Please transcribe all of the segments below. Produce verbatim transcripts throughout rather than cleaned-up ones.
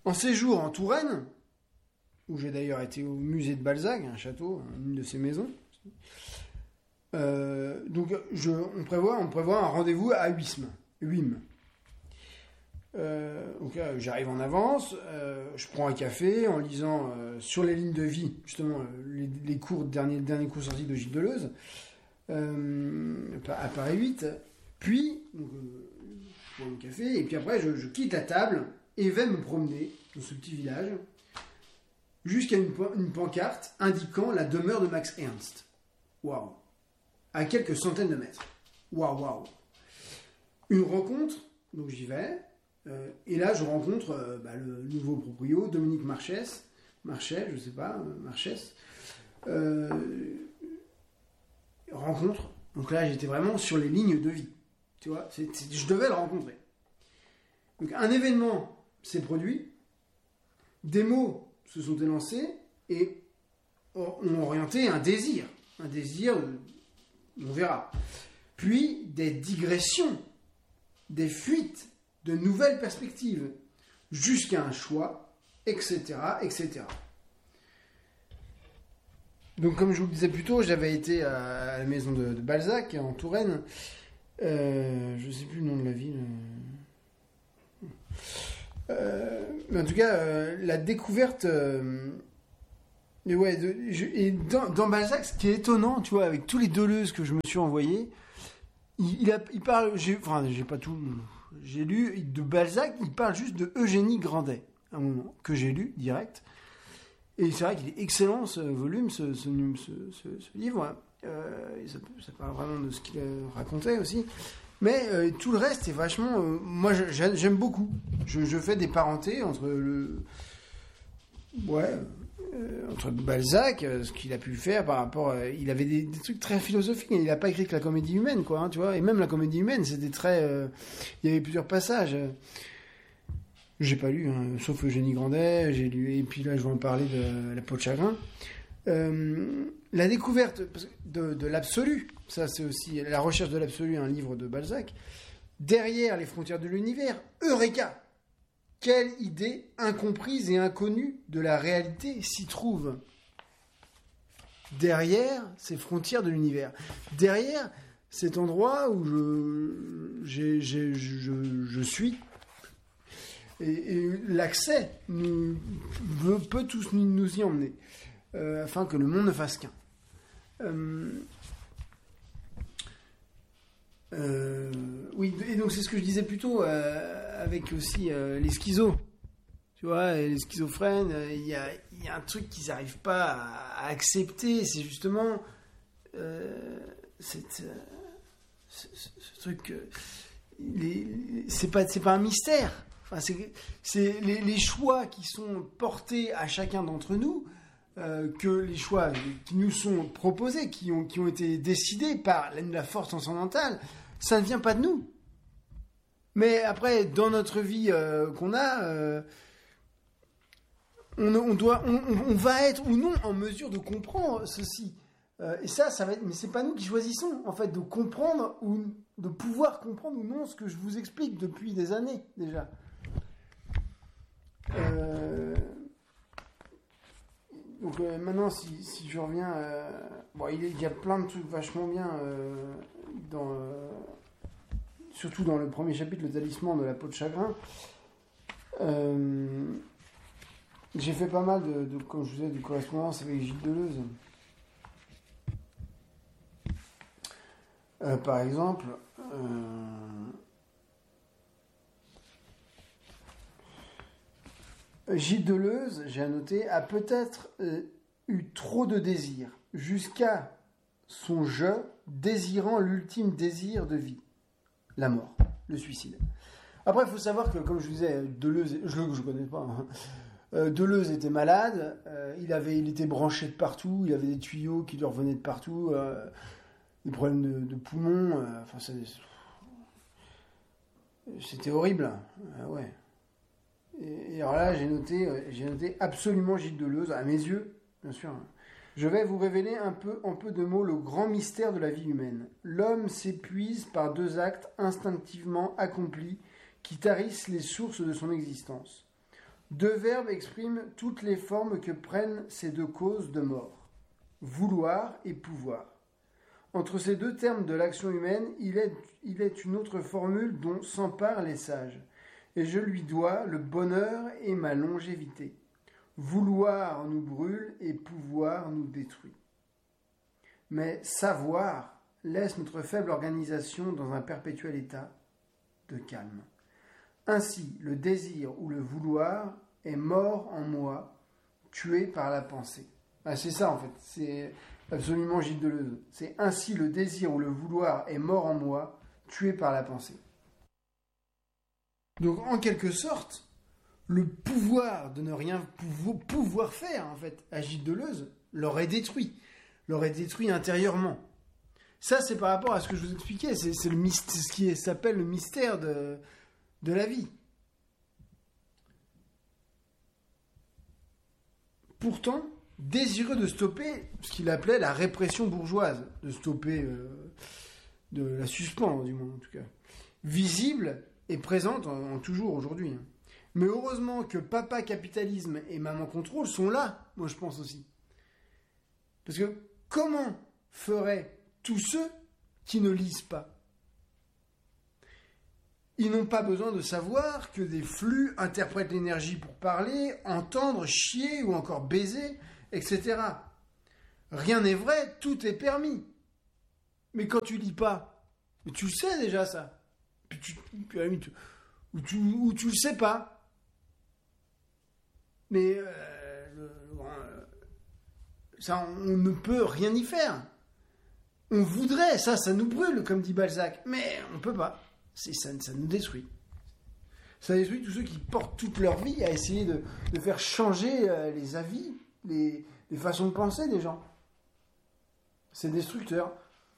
En séjour en Touraine, où j'ai d'ailleurs été au musée de Balzac, un château, une de ses maisons. Euh, donc je, on, prévoit, on prévoit un rendez-vous à Huismes. Huismes. Euh, donc là, j'arrive en avance, euh, je prends un café en lisant euh, sur les lignes de vie, justement, euh, les, les cours, derniers, derniers cours sortis de Gilles Deleuze, euh, à Paris huit. Puis, donc, euh, je prends un café, et puis après, je, je quitte la table et vais me promener dans ce petit village jusqu'à une, une pancarte indiquant la demeure de Max Ernst. Waouh! À quelques centaines de mètres. Waouh, waouh! Une rencontre, donc j'y vais. Euh, et là, je rencontre euh, bah, le nouveau proprio, Dominique Marchès, Marchais, je sais pas, euh, Marchès. Euh, rencontre. Donc là, j'étais vraiment sur les lignes de vie. Tu vois, c'est, c'est, je devais le rencontrer. Donc un événement s'est produit, des mots se sont élancés et ont orienté un désir. Un désir, on verra. Puis des digressions, des fuites, de nouvelles perspectives, jusqu'à un choix, et cetera, et cetera. Donc, comme je vous le disais plus tôt, j'avais été à la maison de, de Balzac, en Touraine. Euh, je ne sais plus le nom de la ville. Euh, mais en tout cas, euh, la découverte... Euh, et ouais, de, je, et dans, dans Balzac, ce qui est étonnant, tu vois, avec tous les Deleuze que je me suis envoyés, il, il, a, il parle... J'ai, enfin, j'ai pas tout... J'ai lu de Balzac, il parle juste de Eugénie Grandet, à un moment, que j'ai lu, direct. Et c'est vrai qu'il est excellent, ce volume, ce, ce, ce, ce, ce livre. Euh, ça, ça parle vraiment de ce qu'il racontait aussi. Mais euh, tout le reste est vachement... Euh, moi, je, j'aime beaucoup. Je, je fais des parentés entre le... Ouais... Euh, entre Balzac, euh, ce qu'il a pu faire par rapport... Euh, il avait des, des trucs très philosophiques. Il n'a pas écrit que la comédie humaine, quoi, hein, tu vois. Et même la comédie humaine, c'était très... Euh, il y avait plusieurs passages. Euh, j'ai pas lu, hein, sauf Eugénie Grandet. J'ai lu... Et puis là, je vais en parler de La peau de chagrin. Euh, la découverte de, de l'absolu, ça c'est aussi... La recherche de l'absolu, un livre de Balzac. Derrière les frontières de l'univers, Eureka! Quelle idée incomprise et inconnue de la réalité s'y trouve derrière ces frontières de l'univers, derrière cet endroit où je, j'ai, j'ai, je, je suis. Et, et l'accès nous, veut, peut tous nous, nous y emmener, euh, afin que le monde ne fasse qu'un. Euh, Euh, oui, et donc c'est ce que je disais plus tôt, euh, avec aussi euh, les schizos. Tu vois, les schizophrènes, il euh, y, a, y a un truc qu'ils n'arrivent pas à, à accepter, c'est justement euh, cette, euh, ce, ce, ce truc. Euh, les, c'est pas, c'est pas un mystère. Enfin, c'est, c'est les, les choix qui sont portés à chacun d'entre nous. Euh, que les choix qui nous sont proposés, qui ont, qui ont été décidés par la, la force transcendantale, ça ne vient pas de nous. Mais après, dans notre vie euh, qu'on a, euh, on, on, doit, on, on va être ou non en mesure de comprendre ceci. Euh, et ça, ça va être, mais c'est pas nous qui choisissons, en fait, de comprendre ou de pouvoir comprendre ou non ce que je vous explique depuis des années déjà. Euh... Donc euh, maintenant, si, si je reviens, euh, bon, il, il y a plein de trucs vachement bien, euh, dans, euh, surtout dans le premier chapitre, le talisman de la peau de chagrin. Euh, j'ai fait pas mal de, de, comme je vous disais, de correspondance avec Gilles Deleuze. Euh, par exemple, euh, Gilles Deleuze, j'ai annoté, a peut-être euh, eu trop de désirs, jusqu'à son je désirant l'ultime désir de vie, la mort, le suicide. Après, il faut savoir que, comme je vous disais, Deleuze, je ne connais pas, hein, euh, Deleuze était malade, euh, il, avait, il était branché de partout, il avait des tuyaux qui lui revenaient de partout, euh, des problèmes de, de poumons, euh, enfin, c'est, c'était horrible, euh, ouais. Et alors là, j'ai noté, j'ai noté absolument Gilles Deleuze, à mes yeux, bien sûr. Je vais vous révéler un peu, en peu de mots, le grand mystère de la vie humaine. L'homme s'épuise par deux actes instinctivement accomplis qui tarissent les sources de son existence. Deux verbes expriment toutes les formes que prennent ces deux causes de mort, vouloir et pouvoir. Entre ces deux termes de l'action humaine, il est, il est une autre formule dont s'emparent les sages, et je lui dois le bonheur et ma longévité. Vouloir nous brûle et pouvoir nous détruit. Mais savoir laisse notre faible organisation dans un perpétuel état de calme. Ainsi, le désir ou le vouloir est mort en moi, tué par la pensée. Ah, c'est ça en fait, c'est absolument Gilles Deleuze. C'est ainsi le désir ou le vouloir est mort en moi, tué par la pensée. Donc en quelque sorte, le pouvoir de ne rien pouvoir faire en fait à Gilles Deleuze l'aurait détruit, l'aurait détruit intérieurement. Ça c'est par rapport à ce que je vous expliquais, c'est, c'est le myst- ce qui est, s'appelle le mystère de, de la vie. Pourtant, désireux de stopper ce qu'il appelait la répression bourgeoise, de stopper, euh, de la suspendre du moins en tout cas, visible et présente en, en toujours aujourd'hui. Hein. Mais heureusement que papa capitalisme et maman contrôle sont là, moi je pense aussi. Parce que comment feraient tous ceux qui ne lisent pas ? Ils n'ont pas besoin de savoir que des flux interprètent l'énergie pour parler, entendre, chier ou encore baiser, et cetera. Rien n'est vrai, tout est permis. Mais quand tu lis pas, tu le sais déjà ça. Puis tu, puis, ou, tu, ou tu le sais pas. Mais euh, le, euh, ça, on ne peut rien y faire. On voudrait, ça, ça nous brûle, comme dit Balzac, mais on peut pas. C'est, ça, ça nous détruit. Ça détruit tous ceux qui portent toute leur vie à essayer de, de faire changer euh, les avis, les, les façons de penser des gens. C'est destructeur.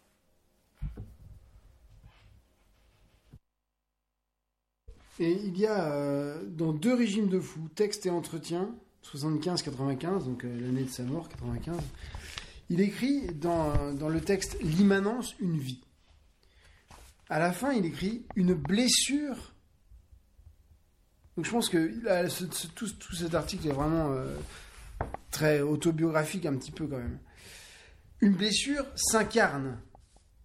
Et il y a euh, dans deux régimes de fous, texte et entretien, soixante-quinze quatre-vingt-quinze, donc euh, l'année de sa mort, quatre-vingt-quinze, il écrit dans, dans le texte l'immanence, une vie. À la fin, il écrit une blessure. Donc je pense que là, ce, ce, tout, tout cet article est vraiment euh, très autobiographique un petit peu quand même. Une blessure s'incarne. Où ?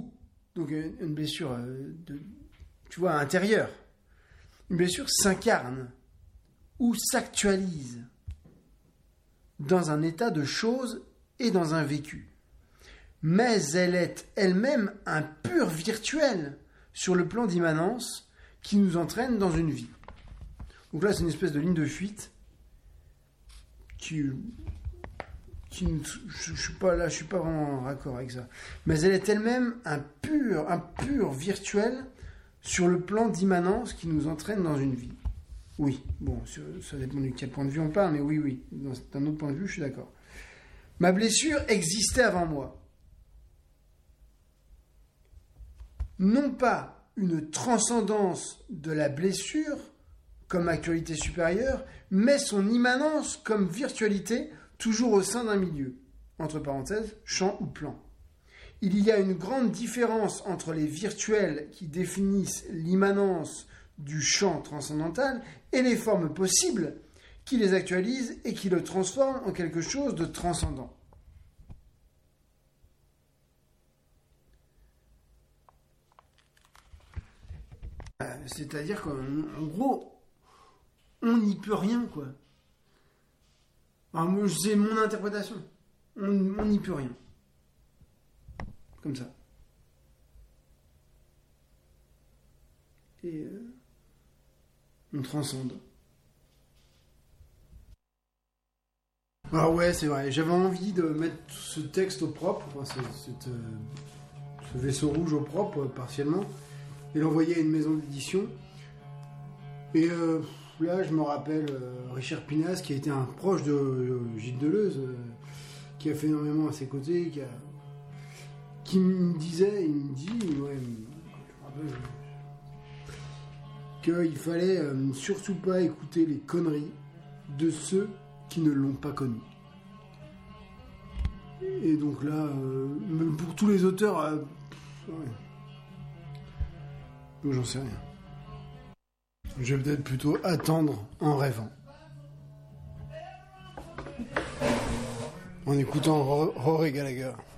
Donc une blessure, euh, de, tu vois, intérieure. Une blessure s'incarne ou s'actualise dans un état de choses et dans un vécu. Mais elle est elle-même un pur virtuel sur le plan d'immanence qui nous entraîne dans une vie. Donc là, c'est une espèce de ligne de fuite qui, qui je, je suis pas là, je suis pas vraiment en raccord avec ça. Mais elle est elle-même un pur, un pur virtuel sur le plan d'immanence qui nous entraîne dans une vie. Oui, bon, ça dépend de quel point de vue on parle, mais oui, oui, d'un autre point de vue, je suis d'accord. Ma blessure existait avant moi. Non pas une transcendance de la blessure comme actualité supérieure, mais son immanence comme virtualité toujours au sein d'un milieu, entre parenthèses, champ ou plan. Il y a une grande différence entre les virtuels qui définissent l'immanence du champ transcendantal et les formes possibles qui les actualisent et qui le transforment en quelque chose de transcendant. C'est-à-dire qu'en gros, on n'y peut rien, quoi. Alors, moi, c'est mon interprétation. On n'y peut rien. Comme ça. Et euh, on transcende. Ah ouais, c'est vrai. J'avais envie de mettre ce texte au propre, enfin, ce, cette, euh, ce vaisseau rouge au propre, partiellement, et l'envoyer à une maison d'édition. Et euh, là, je me rappelle euh, Richard Pinas, qui a été un proche de euh, Gilles Deleuze, euh, qui a fait énormément à ses côtés, qui, a, qui me disait, il me dit, ouais, je me rappelle, qu'il fallait euh, surtout pas écouter les conneries de ceux qui ne l'ont pas connu. Et donc là, euh, pour tous les auteurs, euh, ouais. Donc j'en sais rien. Je vais peut-être plutôt attendre en rêvant. en écoutant Rory Gallagher.